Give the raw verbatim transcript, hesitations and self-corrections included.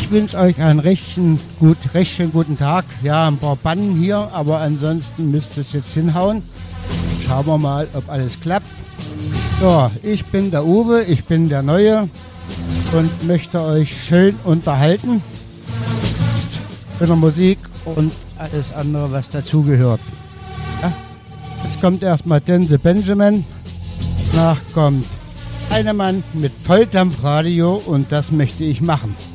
Ich wünsche euch einen recht, gut, recht schönen guten Tag. Ja, ein paar Bannen hier, aber ansonsten müsste es jetzt hinhauen. Schauen wir mal, ob alles klappt. So, ich bin der Uwe, ich bin der Neue und möchte euch schön unterhalten mit der Musik und alles andere, was dazugehört. Ja, jetzt kommt erstmal Dense Benjamin, danach kommt Heinemann mit Volldampfradio und das möchte ich machen.